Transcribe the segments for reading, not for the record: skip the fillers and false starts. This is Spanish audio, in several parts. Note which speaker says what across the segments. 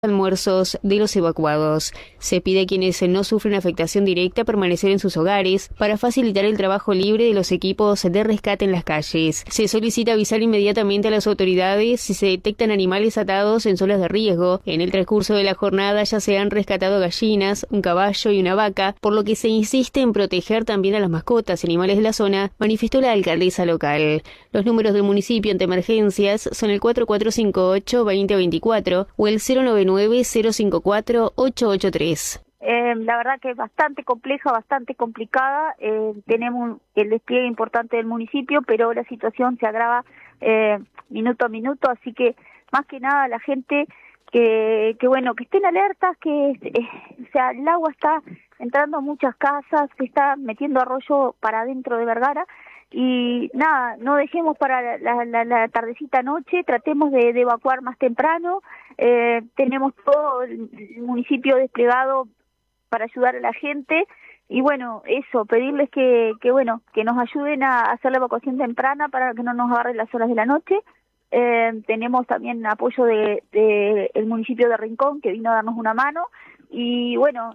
Speaker 1: almuerzos de los evacuados. Se pide a quienes no sufren afectación directa permanecer en sus hogares para facilitar el trabajo libre de los equipos de rescate en las calles. Se solicita avisar inmediatamente a las autoridades si se detectan animales atados en zonas de riesgo. En el transcurso de la jornada ya se han rescatado gallinas, un caballo y una vaca, por lo que se insiste en proteger también a las mascotas y animales de la zona, manifestó la alcaldesa local. Los números del municipio ante emergencias son el 4458-2024 o el 099-054-883.
Speaker 2: La verdad que es bastante compleja, bastante complicada. Tenemos el despliegue importante del municipio, pero la situación se agrava minuto a minuto, así que más que nada la gente que estén alertas, el agua está entrando a muchas casas, que está metiendo arroyo para adentro de Vergara. Y nada, no dejemos para la tardecita noche, tratemos de evacuar más temprano. Tenemos todo el municipio desplegado para ayudar a la gente y bueno, eso, pedirles que nos ayuden a hacer la evacuación temprana para que no nos agarren las horas de la noche. Tenemos también apoyo de el municipio de Rincón, que vino a darnos una mano, y bueno,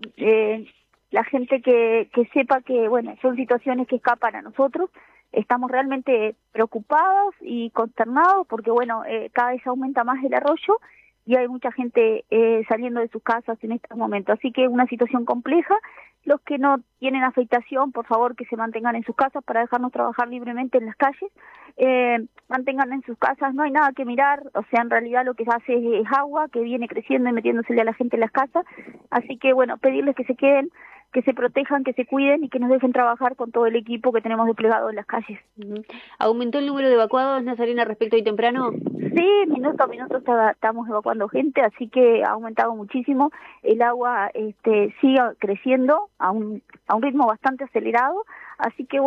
Speaker 2: la gente que sepa que son situaciones que escapan a nosotros. Estamos realmente preocupados y consternados porque cada vez aumenta más el arroyo y hay mucha gente saliendo de sus casas en estos momentos, así que es una situación compleja. Los que no tienen afectación, por favor, que se mantengan en sus casas para dejarnos trabajar libremente en las calles. Mantengan en sus casas, no hay nada que mirar, o sea, en realidad lo que se hace es agua que viene creciendo y metiéndosele a la gente en las casas, así que pedirles que se queden, que se protejan, que se cuiden y que nos dejen trabajar con todo el equipo que tenemos desplegado en las calles.
Speaker 1: ¿Aumentó el número de evacuados, Nazarena, respecto hoy temprano?
Speaker 2: Sí, minuto a minuto estamos evacuando gente, así que ha aumentado muchísimo. El agua sigue creciendo a un ritmo bastante acelerado, así que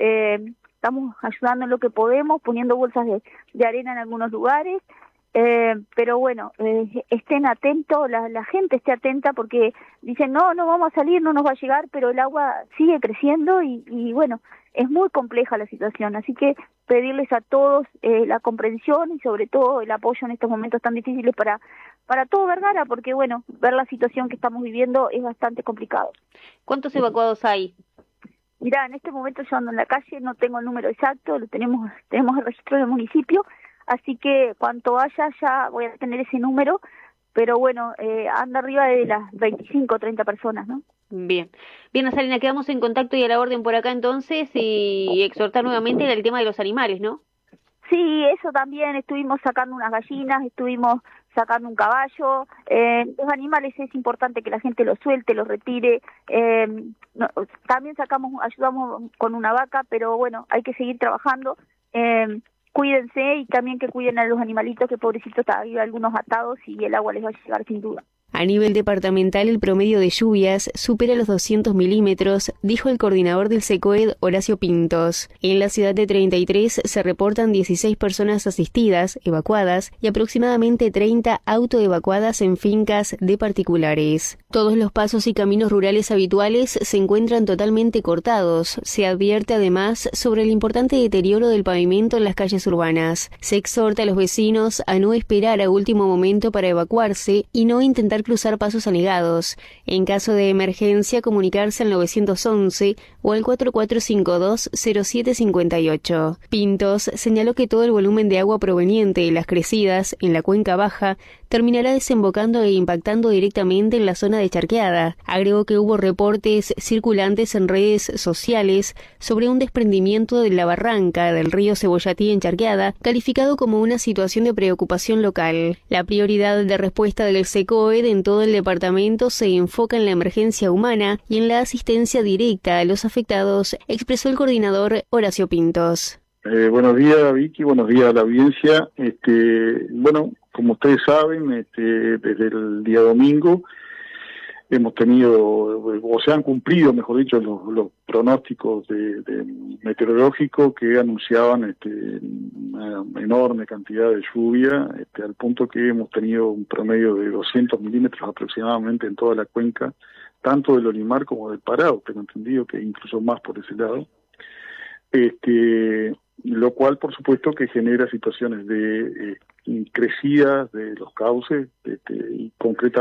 Speaker 2: estamos ayudando en lo que podemos, poniendo bolsas de arena en algunos lugares. Pero estén atentos, la gente esté atenta porque dicen no vamos a salir, no nos va a llegar, pero el agua sigue creciendo y es muy compleja la situación, así que pedirles a todos la comprensión y sobre todo el apoyo en estos momentos tan difíciles para todo Vergara, porque ver la situación que estamos viviendo es bastante complicado.
Speaker 1: ¿Cuántos evacuados hay?
Speaker 2: Mirá, en este momento yo ando en la calle, no tengo el número exacto, tenemos el registro del municipio. Así que cuanto haya ya voy a tener ese número, pero anda arriba de las 25 o 30 personas, ¿no?
Speaker 1: Bien, Nazarena, quedamos en contacto y a la orden por acá entonces y exhortar nuevamente el tema de los animales, ¿no?
Speaker 2: Sí, eso también, estuvimos sacando unas gallinas, estuvimos sacando un caballo. Los animales es importante que la gente los suelte, los retire. También ayudamos con una vaca, pero hay que seguir trabajando. Cuídense y también que cuiden a los animalitos, que pobrecitos hay algunos atados y el agua les va a llegar sin duda.
Speaker 1: A nivel departamental, el promedio de lluvias supera los 200 milímetros, dijo el coordinador del SECOED, Horacio Pintos. En la ciudad de 33 se reportan 16 personas asistidas, evacuadas, y aproximadamente 30 autoevacuadas en fincas de particulares. Todos los pasos y caminos rurales habituales se encuentran totalmente cortados. Se advierte además sobre el importante deterioro del pavimento en las calles urbanas. Se exhorta a los vecinos a no esperar a último momento para evacuarse y no intentar cruzar pasos anegados. En caso de emergencia, comunicarse al 911 o al 4452-0758. Pintos señaló que todo el volumen de agua proveniente de las crecidas en la cuenca baja terminará desembocando e impactando directamente en la zona de Charqueada. Agregó que hubo reportes circulantes en redes sociales sobre un desprendimiento de la barranca del río Cebollatí en Charqueada, calificado como una situación de preocupación local. La prioridad de respuesta del SECOED en todo el departamento se enfoca en la emergencia humana y en la asistencia directa a los afectados, expresó el coordinador Horacio Pintos.
Speaker 3: Buenos días, Vicky, buenos días a la audiencia. Como ustedes saben, desde el día domingo hemos tenido, o se han cumplido, mejor dicho, los pronósticos meteorológicos que anunciaban una enorme cantidad de lluvia, al punto que hemos tenido un promedio de 200 milímetros aproximadamente en toda la cuenca, tanto del Olimar como del Pará. Tengo entendido que incluso más por ese lado. lo cual por supuesto que genera situaciones de crecidas de los cauces y concretamente